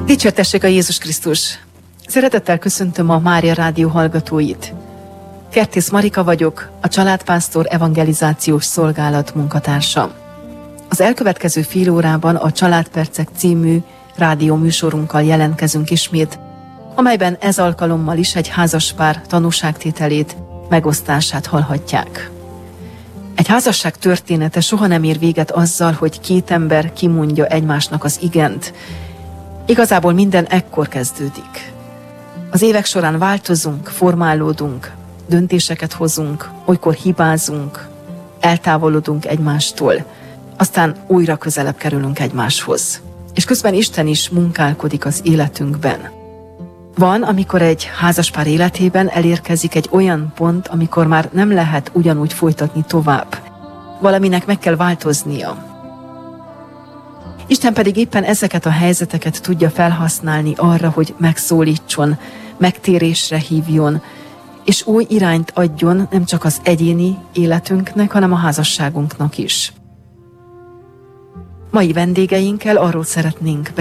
Dicsértessék a Jézus Krisztus! Szeretettel köszöntöm a Mária Rádió hallgatóit. Kertész Marika vagyok, a Családpásztor Evangelizációs Szolgálat munkatársa. Az elkövetkező fél órában a Családpercek című rádió műsorunkkal jelentkezünk ismét, amelyben ez alkalommal is egy házaspár tanúságtételét, megosztását hallhatják. Egy házasság története soha nem ér véget azzal, hogy két ember kimondja egymásnak az igent. Igazából minden ekkor kezdődik. Az évek során változunk, formálódunk, döntéseket hozunk, olykor hibázunk, eltávolodunk egymástól, aztán újra közelebb kerülünk egymáshoz. És közben Isten is munkálkodik az életünkben. Van, amikor egy házaspár életében elérkezik egy olyan pont, amikor már nem lehet ugyanúgy folytatni tovább. Valaminek meg kell változnia. Isten pedig éppen ezeket a helyzeteket tudja felhasználni arra, hogy megszólítson, megtérésre hívjon, és új irányt adjon nem csak az egyéni életünknek, hanem a házasságunknak is. Mai vendégeinkkel arról szeretnénk